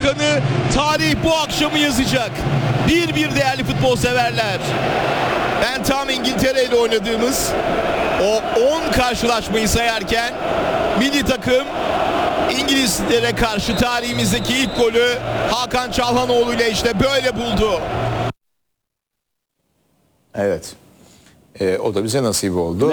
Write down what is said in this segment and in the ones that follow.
Başkanı tarih bu akşamı yazacak. 1-1 değerli futbol severler. Ben tam İngiltere ile oynadığımız o 10 karşılaşmayı sayarken milli takım İngilizlere karşı tarihimizdeki ilk golü Hakan Çalhanoğlu ile işte böyle buldu. Evet. O da bize nasip oldu.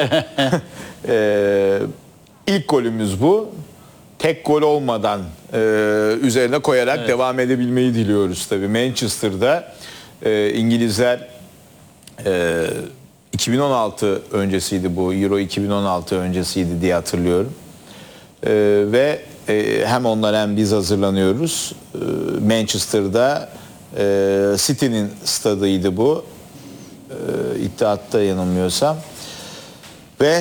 İlk golümüz bu. Tek gol olmadan üzerine koyarak devam edebilmeyi diliyoruz tabii. Manchester'da İngilizler 2016 öncesiydi bu. Euro 2016 öncesiydi diye hatırlıyorum. Ve hem onlar hem biz hazırlanıyoruz. Manchester'da City'nin stadıydı bu. İttihat'ta yanılmıyorsam. Ve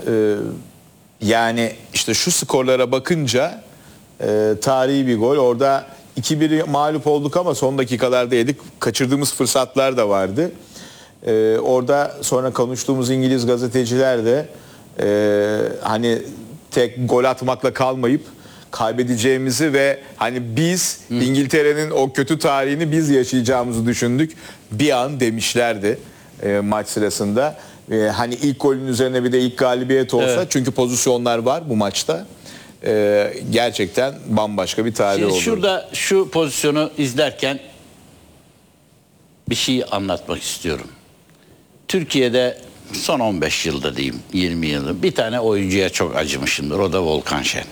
yani işte şu skorlara bakınca tarihi bir gol. Orada 2-1 mağlup olduk ama son dakikalarda yedik. Kaçırdığımız fırsatlar da vardı. Orada sonra konuştuğumuz İngiliz gazeteciler de hani tek gol atmakla kalmayıp kaybedeceğimizi ve hani biz İngiltere'nin o kötü tarihini biz yaşayacağımızı düşündük bir an demişlerdi maç sırasında. Hani ilk golün üzerine bir de ilk galibiyet olsa, evet. Çünkü pozisyonlar var bu maçta. Gerçekten bambaşka bir tarih oldu. Şurada şu pozisyonu izlerken bir şey anlatmak istiyorum. Türkiye'de son 15 yılda diyeyim, 20 yılda bir tane oyuncuya çok acımışımdır. O da Volkan Şen.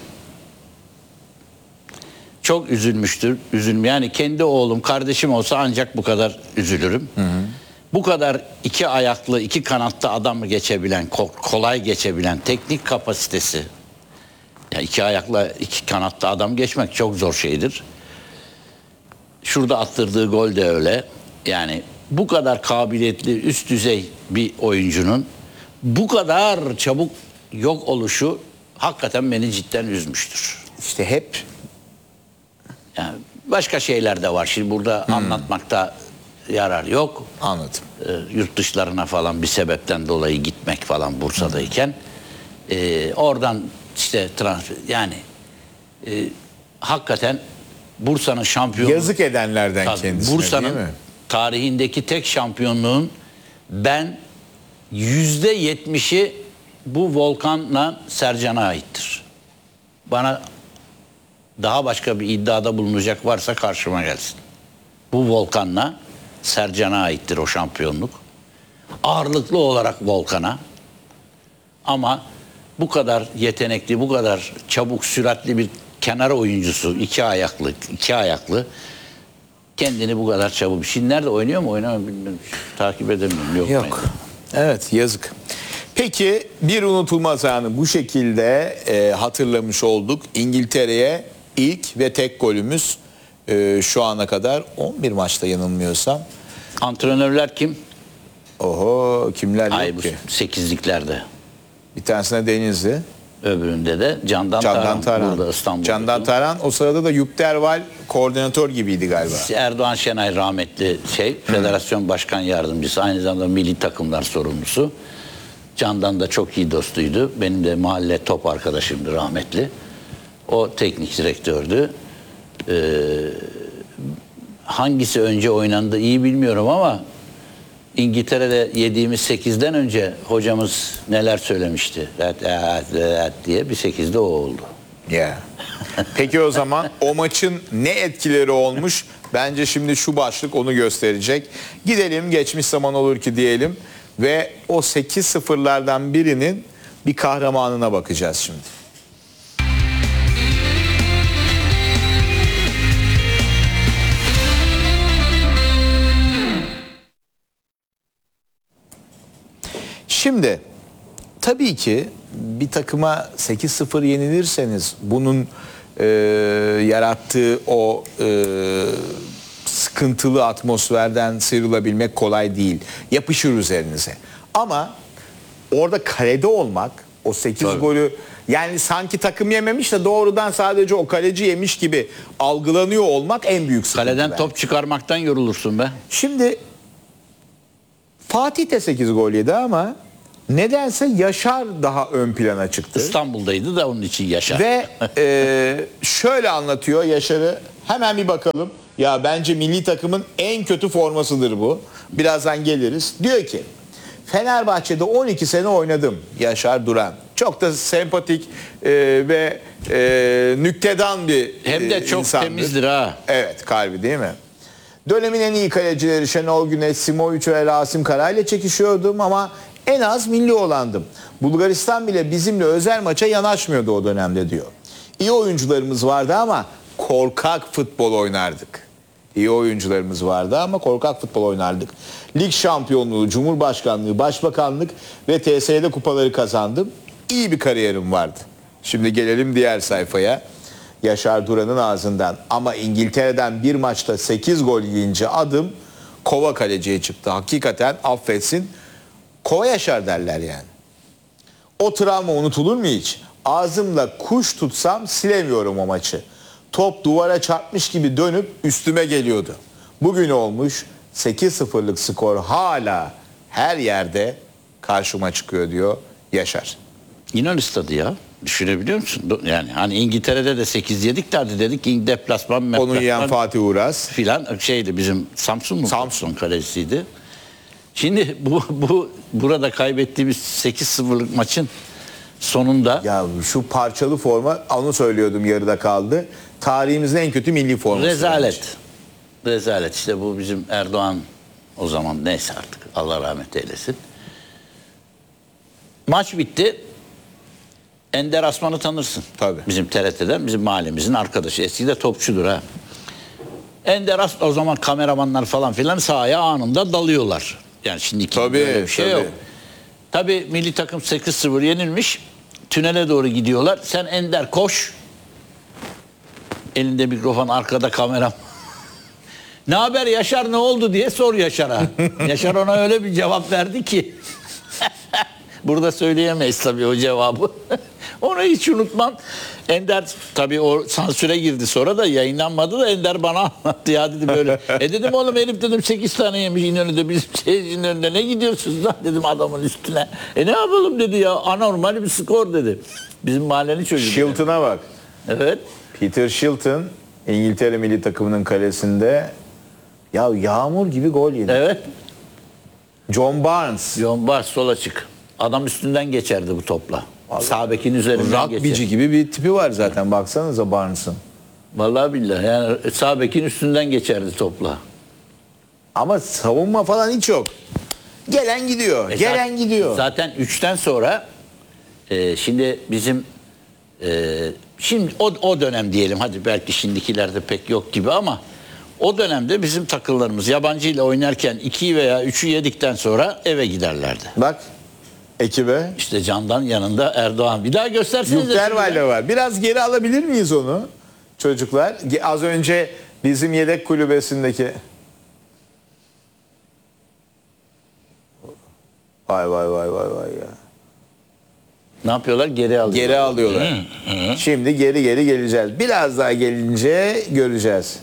Çok üzülmüştür. Yani kendi oğlum, kardeşim olsa ancak bu kadar üzülürüm. Hı hı. Bu kadar iki ayaklı, iki kanatlı adamı geçebilen, kolay geçebilen teknik kapasitesi. Yani iki ayaklı, iki kanatlı adam geçmek çok zor şeydir. Şurada attırdığı gol de öyle. Yani bu kadar kabiliyetli, üst düzey bir oyuncunun bu kadar çabuk yok oluşu hakikaten beni cidden üzmüştür. İşte hep yani başka şeyler de var. Şimdi burada anlatmakta yarar yok. Anladım. Yurt dışlarına falan bir sebepten dolayı gitmek falan Bursa'dayken oradan işte transfer yani hakikaten Bursa'nın şampiyonu. Yazık edenlerden kendisine, Bursa'nın tarihindeki tek şampiyonluğun ben %70'i bu Volkan'la Sercan'a aittir. Bana daha başka bir iddiada bulunacak varsa karşıma gelsin. Bu Volkan'la Sercan'a aittir o şampiyonluk. Ağırlıklı olarak Volkan'a. Ama bu kadar yetenekli, bu kadar çabuk, süratli bir kenar oyuncusu, iki ayaklı kendini bu kadar çabuk. Şimdi nerede oynuyor mu? Oynamıyor mu bilmiyorum. Takip edemiyorum. Yok. Evet, yazık. Peki bir unutulmaz anı bu şekilde hatırlamış olduk. İngiltere'ye ilk ve tek golümüz şu ana kadar 11 maçta yanılmıyorsam. Antrenörler kim? Oho, kimler yok ki? 8'liklerde. Bir tanesine Denizli. Öbüründe de Candan Taran. Burada İstanbul'da. Candan Taran o sırada da Yükterval koordinatör gibiydi galiba. Erdoğan Şenay rahmetli federasyon başkan yardımcısı, aynı zamanda milli takımlar sorumlusu. Candan da çok iyi dostuydu. Benim de mahalle top arkadaşımdı rahmetli. O teknik direktördü. Hangisi önce oynandı iyi bilmiyorum ama İngiltere'de yediğimiz 8'den önce hocamız neler söylemişti diye bir 8'de o oldu. Yeah. Peki o zaman o maçın ne etkileri olmuş? Bence şimdi şu başlık onu gösterecek. Gidelim geçmiş zaman olur ki diyelim ve o 8-0'lardan birinin bir kahramanına bakacağız şimdi. Şimdi tabii ki bir takıma 8-0 yenilirseniz bunun yarattığı o sıkıntılı atmosferden sıyrılabilmek kolay değil. Yapışır üzerinize. Ama orada kalede olmak, o 8 tabii. golü yani sanki takım yememiş de doğrudan sadece o kaleci yemiş gibi algılanıyor olmak en büyük sıkıntı. Kaleden bence. top çıkarmaktan yorulursun be. Şimdi Fatih de 8 gol yedi ama nedense Yaşar daha ön plana çıktı. İstanbul'daydı da onun için Yaşar. Ve şöyle anlatıyor Yaşar'ı Hemen bir bakalım. Ya bence milli takımın en kötü formasıdır bu. Birazdan geliriz. Diyor ki Fenerbahçe'de 12 sene oynadım. Yaşar Duran. Çok da sempatik ve nüktedan bir Hem de çok insandır. temizdir ha. Evet, kalbi değil mi? Dönemin en iyi kalecileri Şenol Güneş, Simovic ve Rasim Kara ile çekişiyordum ama en az milli olandım. Bulgaristan bile bizimle özel maça yanaşmıyordu o dönemde diyor. İyi oyuncularımız vardı ama korkak futbol oynardık. İyi oyuncularımız vardı ama korkak futbol oynardık. Lig şampiyonluğu, cumhurbaşkanlığı, başbakanlık ve TSE'de kupaları kazandım. İyi bir kariyerim vardı. Şimdi gelelim diğer sayfaya. Yaşar Duran'ın ağzından. Ama İngiltere'den bir maçta 8 gol yiyince adım kova kaleciye çıktı. Hakikaten affetsin. Kova Yaşar derler yani. O travma unutulur mu hiç? Ağzımla kuş tutsam silemiyorum o maçı. Top duvara çarpmış gibi dönüp üstüme geliyordu. Bugün olmuş 8-0'lık skor hala her yerde karşıma çıkıyor diyor Yaşar. İnan stadı ya. Düşünebiliyor musun? Yani hani İngiltere'de de 8 yedik derdi, dedik ki deplasman Onu yiyen Fatih Uğraz filan şeydi, bizim Samsun mu? Samsun kalecisiydi. Şimdi burada kaybettiğimiz 8-0'lık maçın sonunda ya şu parçalı forma, onu söylüyordum, yarıda kaldı. Tarihimizin en kötü milli forması. rezalet. bence. Rezalet. İşte bu bizim Erdoğan, o zaman neyse artık, Allah rahmet eylesin. Maç bitti. Ender Asman'ı tanırsın. Tabii. Bizim TRT'den, bizim mahallemizin arkadaşı. Eski de topçudur ha. Ender Asman, o zaman kameramanlar falan filan sahaya anında dalıyorlar. Yani şimdiki Tabii, böyle bir şey tabii. yok. Tabii milli takım 8-0 yenilmiş. Tünele doğru gidiyorlar. Sen Ender koş. Elinde mikrofon, arkada kamera. Ne haber Yaşar, ne oldu diye sor Yaşar'a. Yaşar ona öyle bir cevap verdi ki. Burada söyleyemeyiz tabii o cevabı. Onu hiç unutmam. Ender tabii o sansüre girdi, sonra da yayınlanmadı da Ender bana anlattı ya, dedi böyle. Dedim oğlum, herif dedim 8 tane yemiş İnönü'de, bizim seyircinin önünde, ne gidiyorsunuz lan dedim adamın üstüne. Ne yapalım dedi ya, anormal bir skor dedi. Bizim mahallenin çocuğu. Shilton'a bak. Evet. Peter Shilton İngiltere milli takımının kalesinde ya yağmur gibi gol yedi. Evet. John Barnes. John Barnes sol açık. Adam üstünden geçerdi bu topla. Sağ bekin üzerinden Rugbyci geçer. gibi bir tipi var zaten, baksanıza Barnes'ın. Vallahi billahi, yani sağ bekin üstünden geçerdi topla. Ama savunma falan hiç yok. Gelen gidiyor, gelen gidiyor. Zaten 3'ten sonra şimdi bizim şimdi o dönem diyelim, hadi belki şimdikilerde pek yok gibi ama o dönemde bizim takımlarımız yabancı ile oynarken 2 veya 3'ü yedikten sonra eve giderlerdi. Bak ekibe. İşte Candan yanında Erdoğan. Bir daha göstersenize. Yukterweiler var. Biraz geri alabilir miyiz onu çocuklar? Az önce bizim yedek kulübesindeki... Vay vay vay vay vay ya. Ne yapıyorlar? Geri alıyorlar. Geri alıyorlar. Şimdi geri geleceğiz. Biraz daha gelince göreceğiz.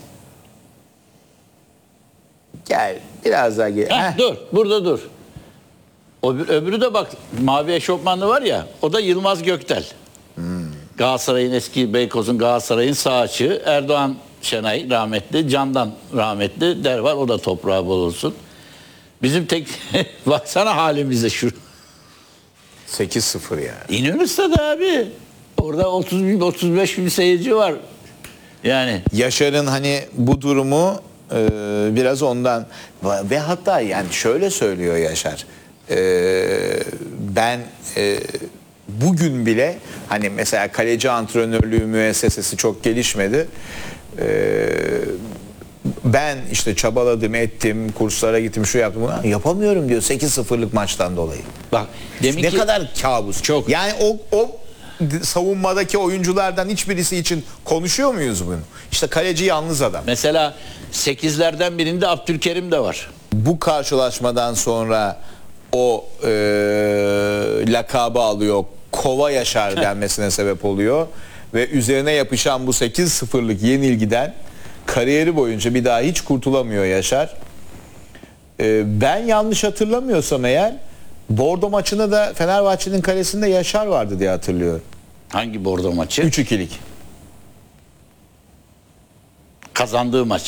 Gel. Biraz daha gel. Heh. Dur. Burada dur. Öbürü de bak, mavi eşofmanlı var ya, o da Yılmaz Göktel. Galatasaray'ın, eski Beykoz'un, Galatasaray'ın sağ açığı. Erdoğan Şenay rahmetli, Candan rahmetli der var, o da toprağı bol olsun. Bizim tek baksana halimize şu. 8-0 yani. İnönü Stadı abi. Orada 30 bin 35 bin seyirci var. Yani Yaşar'ın hani bu durumu biraz ondan ve hatta yani şöyle söylüyor Yaşar. Ben bugün bile hani mesela kaleci antrenörlüğü müessesesi çok gelişmedi. Ben işte çabaladım, ettim, kurslara gittim, şu yaptım, bunu yapamıyorum diyor 8-0'lık maçtan dolayı. bak, demin Ne ki kadar kabus. Çok. Yani o savunmadaki oyunculardan hiçbirisi için konuşuyor muyuz bunu? İşte kaleci yalnız adam. mesela 8'lerden birinde Abdülkerim de var. Bu karşılaşmadan sonra o lakabı alıyor. Kova Yaşar denmesine sebep oluyor. Ve üzerine yapışan bu 8-0'lık yenilgiden kariyeri boyunca bir daha hiç kurtulamıyor Yaşar. Ben yanlış hatırlamıyorsam eğer Bordo maçında da Fenerbahçe'nin kalesinde Yaşar vardı diye hatırlıyorum. Hangi bordo maçı? 3-2'lik. kazandığı maç.